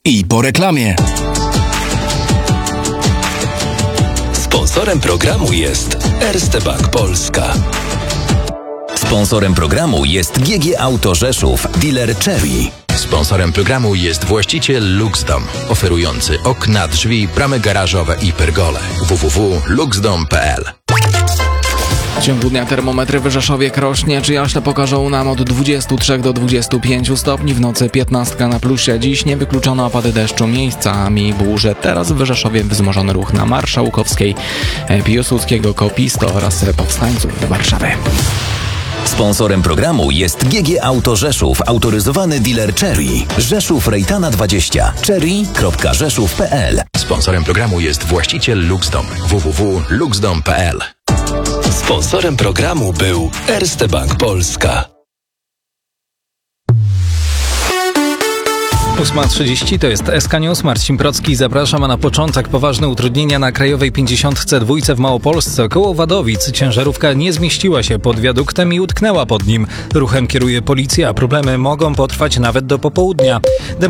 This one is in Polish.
I po reklamie. Sponsorem programu jest Erste Bank Polska. Sponsorem programu jest GG Auto Rzeszów, dealer Cherry. Sponsorem programu jest właściciel Luxdom, oferujący okna, drzwi, bramy garażowe i pergole. www.luxdom.pl. W ciągu dnia termometry w Rzeszowie, Krośnie czy Jaśle pokażą nam od 23 do 25 stopni, w nocy 15 na plusie. Dziś niewykluczone opady deszczu, miejscami burze. Teraz w Rzeszowie wzmożony ruch na Marszałkowskiej, Piłsudskiego, Kopisto oraz Powstańców Warszawy. Sponsorem programu jest GG Auto Rzeszów, autoryzowany dealer Cherry. Rzeszów Rejtana 20. cherry.rzeszów.pl. Sponsorem programu jest właściciel Luxdom. www.luxdom.pl. Sponsorem programu był Erste Bank Polska. 8:30 to jest SK News. Marcin Procki, zapraszam, a na początek poważne utrudnienia na krajowej 52 w Małopolsce. Koło Wadowic ciężarówka nie zmieściła się pod wiaduktem i utknęła pod nim. Ruchem kieruje policja, a problemy mogą potrwać nawet do popołudnia.